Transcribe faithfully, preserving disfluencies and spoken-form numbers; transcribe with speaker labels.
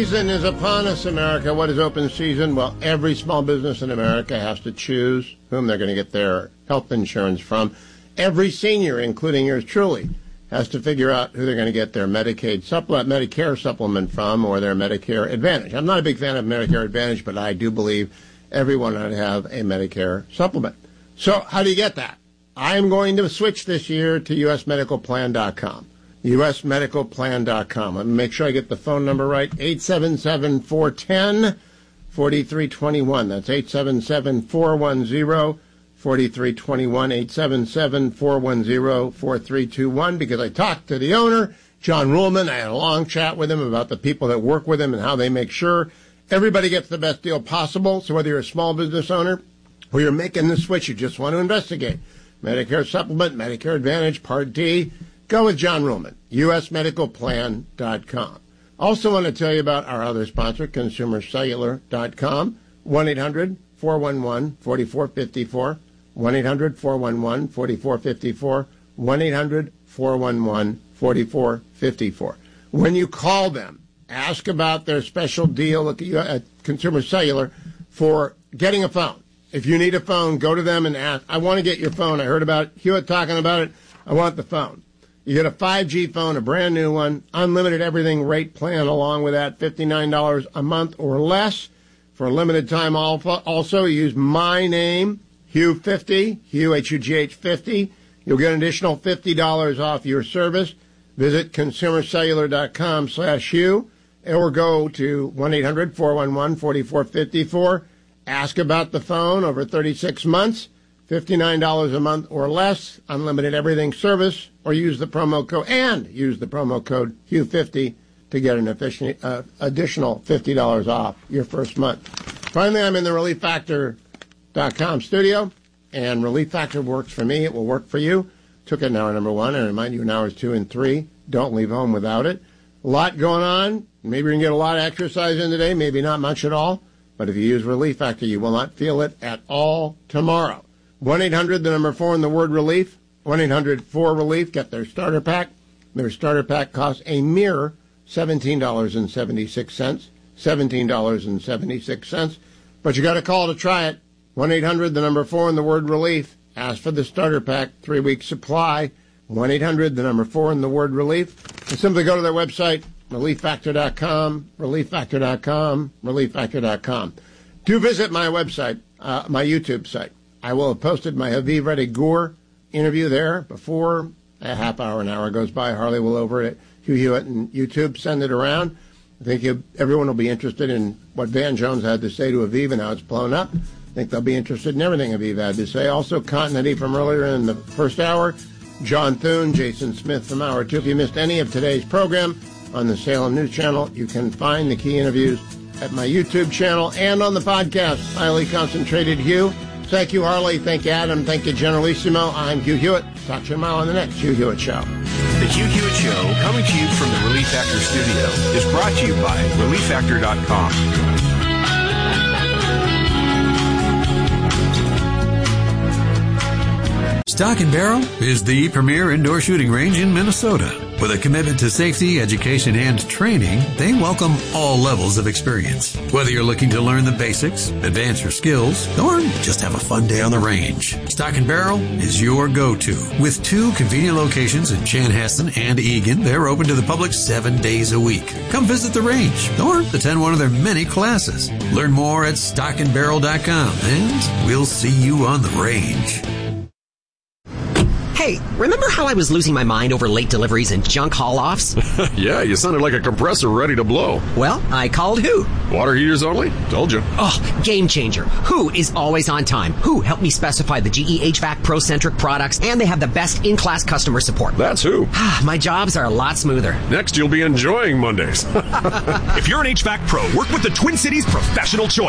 Speaker 1: season is upon us, America. What is open season? Well, every small business in America has to choose whom they're going to get their health insurance from. Every senior, including yours truly, has to figure out who they're going to get their Medicaid supplement, Medicare supplement from, or their Medicare Advantage. I'm not a big fan of Medicare Advantage, but I do believe everyone ought to have a Medicare supplement. So how do you get that? I'm going to switch this year to U S medical plan dot com. U S medical plan dot com. Let me make sure I get the phone number right. eight seven seven, four one zero, four three two one. That's eight seven seven, four one zero, four three two one. eight seven seven, four one zero, four three two one. Because I talked to the owner, John Ruhlman. I had a long chat with him about the people that work with him and how they make sure everybody gets the best deal possible. So whether you're a small business owner or you're making the switch, you just want to investigate Medicare Supplement, Medicare Advantage, Part D, go with John Ruhlman, U S medical plan dot com. Also want to tell you about our other sponsor, consumer cellular dot com, one eight hundred, four one one, four four five four, one eight hundred, four one one, four four five four, one eight hundred, four one one, four four five four. When you call them, ask about their special deal at Consumer Cellular for getting a phone. If you need a phone, go to them and ask, I want to get your phone. I heard about Hewitt talking about it. I want the phone. You get a five G phone, a brand new one, unlimited everything rate plan along with that, fifty-nine dollars a month or less for a limited time. Also, use my name, Hugh fifty, Hugh, H U G H fifty. You'll get an additional fifty dollars off your service. Visit consumer cellular dot com slash Hugh or go to one eight hundred, four one one, four four five four. Ask about the phone over thirty-six months, fifty-nine dollars a month or less, unlimited everything service, or use the promo code, and use the promo code Hugh fifty to get an efficient, uh, additional fifty dollars off your first month. Finally, I'm in the relief factor dot com studio, and Relief Factor works for me. It will work for you. Took it in hour number one, and I remind you in hours two and three. Don't leave home without it. A lot going on. Maybe you can get a lot of exercise in today, maybe not much at all. But if you use Relief Factor, you will not feel it at all tomorrow. one eight hundred, the number four, and the word relief. one eight hundred four relief. Get their starter pack. Their starter pack costs a mere seventeen dollars and seventy-six cents. seventeen dollars and seventy-six cents. But you got to call to try it. one eight hundred, the number four, and the word relief. Ask for the starter pack, three-week supply. one eight hundred, the number four, and the word relief. And simply go to their website, relief factor dot com, relief factor dot com, relief factor dot com. Do visit my website, uh, my YouTube site. I will have posted my Haviv Reddy Gur interview there before a half hour, an hour goes by. Harley will over it at Hugh Hewitt and YouTube. Send it around. I think you, everyone will be interested in what Van Jones had to say to Haviv and how it's blown up. I think they'll be interested in everything Haviv had to say. Also, continuity from earlier in the first hour. John Thune, Jason Smith from hour two. If you missed any of today's program on the Salem News Channel, you can find the key interviews at my YouTube channel and on the podcast, Highly Concentrated Hugh. Thank you, Harley. Thank you, Adam. Thank you, Generalissimo. I'm Hugh Hewitt. Talk to you tomorrow on the next Hugh Hewitt Show.
Speaker 2: The Hugh Hewitt Show, coming to you from the Relief Factor studio, is brought to you by relief factor dot com.
Speaker 3: Stock and Barrel is the premier indoor shooting range in Minnesota. With a commitment to safety, education, and training, they welcome all levels of experience. Whether you're looking to learn the basics, advance your skills, or just have a fun day on the range, Stock and Barrel is your go-to. With two convenient locations in Chanhassen and Eagan, they're open to the public seven days a week. Come visit the range or attend one of their many classes. Learn more at stock and barrel dot com, and we'll see you on the range.
Speaker 4: Hey, remember how I was losing my mind over late deliveries and junk haul-offs?
Speaker 5: Yeah, you sounded like a compressor ready to blow.
Speaker 4: Well, I called Who.
Speaker 5: Water heaters only? Told you.
Speaker 4: Oh, game changer. Who is always on time. Who helped me specify the G E H V A C Pro-centric products, and they have the best in-class customer support.
Speaker 5: That's Who.
Speaker 4: My jobs are a lot smoother.
Speaker 5: Next, you'll be enjoying Mondays.
Speaker 2: If you're an H V A C pro, work with the Twin Cities Professional Choice.